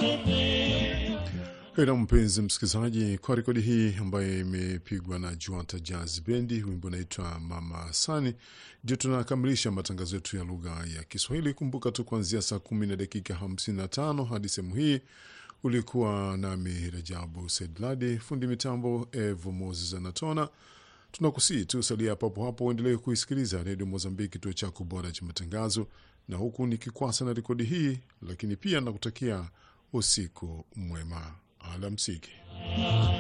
Na mpenzi msikilizaji, kwa rekodi hii ambayo imepigwa na Juanta Jazz Bendi, wimbo unaitwa Mama Sani, ndio tunakamilisha matangazo yetu ya lugha ya Kiswahili. Kumbuka tu kuanzia saa 10:55 hadi sehemu hii ulikuwa nami Rajabu Sedladi, fundi mitambo Evo Moses Anatona. Tunakusii tu salia papo hapo, uendelee kuisikiliza Radio Mozambiki, kituo chako bora cha matangazo, na huku nikikwasa na rekodi hii, lakini pia nakutakia usiku mwema. Alamsiki.